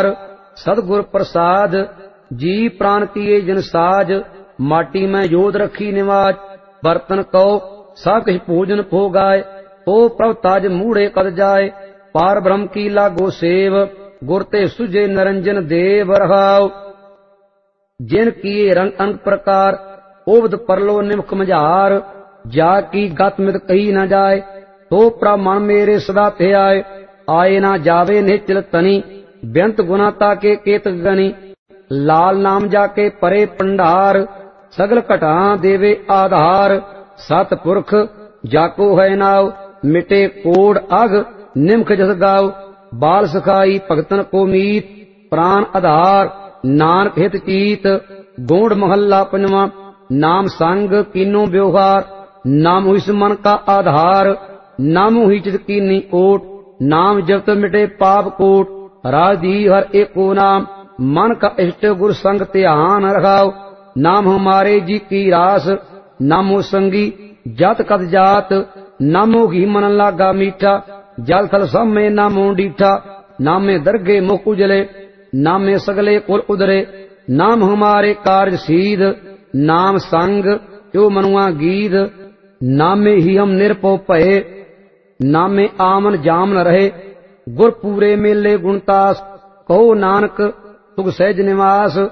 अवतार सतगुर प्रसाद। जी प्राण किए जिन साज, माटी में जोध रखी निवाज। बर्तन कहो सब किछ भोजन भोगाए, तो प्रभ ताज मूढ़े कद जाए। पार ब्रह्म की लागो सेव, गुर ते सुझे निरंजन देव रहाओ। जिन किए रंग अंग प्रकार, ओबद परलो निमख मझार। जाकी गत मित कही न जाए, तो प्रभ मन मेरे सदा ते आए। आए ना जावे निश्चल तनी, बेअंत गुना ताके केत गनी। लाल नाम जाके परे पंडार, सगल घटा देवे आधार। सतपुरख जाको है नाव, मिटे कोड अग निमख जस गाव। बाल सखाई भगतन को मीत, प्राण आधार नानक हित चीत। गोंड महल्ला पंजवा। नाम संग कीनो व्यवहार, नाम हुई मन का आधार। नाम हुई चित कीनी ओट, नाम जपत मिटे पाप कोट। राजी हर एको नाम, मन का इष्ट गुर संग ध्यान रखाओ। नाम हमारे जी की रास, नामो संगी जात कद जात। नामो घी मन लागा मीठा, जल थल सब में नामो डीठा। नामे दरगे मुख उजले, नामे सगले कुल उदरे। नाम हमारे कार्य सीध, नाम संग यो मनुआ गीध। नामे ही हम निरपो भये, नामे आमन जाम न रहे। गुर पूरे मेले गुणतास, कहो नानक सुख सहज निवास।